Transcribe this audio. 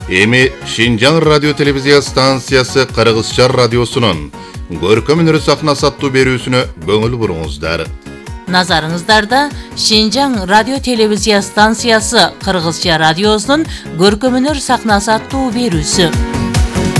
Эми Шинжаң радио телевизия станциясы Кыргызча радиосунун көркөм өнөр сахнасы аттуу берүүсүнө көңүл буруңуздар. Назарыңыздарда Шинжаң радио телевизия станциясы Кыргызча радиосунун көркөм өнөр сахнасы аттуу берүүсү.